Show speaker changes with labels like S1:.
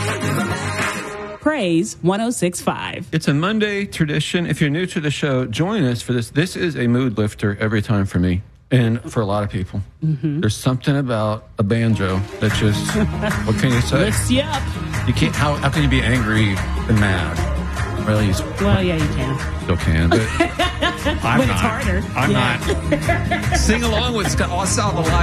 S1: Praise 106.5.
S2: It's a Monday tradition. If you're new to the show, join us for this. This is a mood lifter every time for me and for a lot of people. Mm-hmm. There's something about a banjo that just, what can you say?
S1: Lifts you up.
S2: You can't. How can you be angry and mad? Really?
S1: Well, yeah, you can.
S2: Still can, but
S1: I'm not. It's harder.
S2: I'm not. Sing along with Scott. I'll solve a lot.